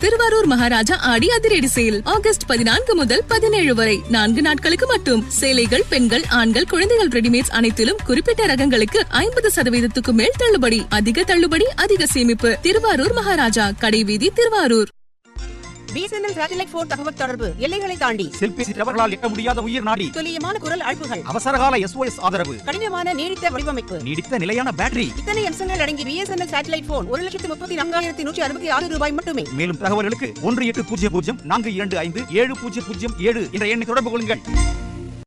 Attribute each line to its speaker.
Speaker 1: திருவாரூர் மகாராஜா ஆடி அதிரடி sale August 14 முதல் 17 வரை 4 நாட்களுக்கு மட்டும். சேலைகள், பெண்கள், ஆண்கள், குழந்தைகள் ரெடிமேட்ஸ் அனைத்திலும் குறிப்பிட்ட ரகங்களுக்கு 50% மேல் தள்ளுபடி. அதிக தள்ளுபடி, அதிக சேமிப்பு. திருவாரூர் மகாராஜா, கடைவீதி, திருவாரூர்.
Speaker 2: BSNL சேட்டலைட் போன் தகவல் தொடர்பு எல்லைகளை தாண்டி
Speaker 3: செல்பேசி டவர்களால் எட்ட முடியாத உயிர் நாடி.
Speaker 2: துல்லியமான குரல் அழைப்புகள்,
Speaker 3: அவசரகால SOS ஆதரவு,
Speaker 2: கடினமான நீடித்த வடிவமைப்பு,
Speaker 3: நீடித்த நிலையான பேட்டரி.
Speaker 2: இத்தனை அம்சங்கள் அடங்கி BSNL சேட்டலைட் போன் 1,34,166 ரூபாய் மட்டுமே.
Speaker 3: மேலும் தகவல்களுக்கு 1800 425 7007 என்ற எண்ணை தொடர்பு கொள்ளுங்கள்.